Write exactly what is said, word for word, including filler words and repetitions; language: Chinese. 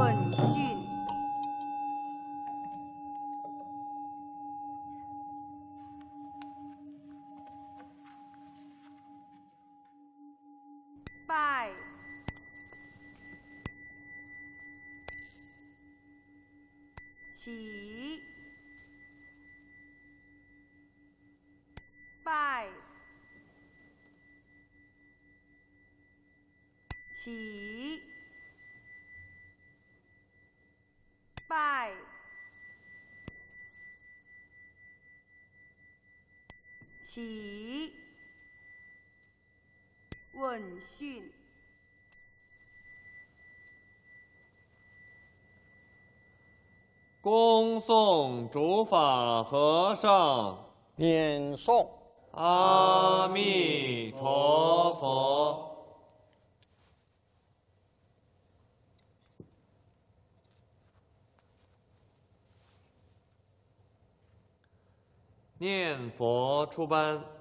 问讯。拜。起。拜。起。拜。起。问讯。 恭送主法和尚。 念诵。 阿弥陀佛。念佛出班。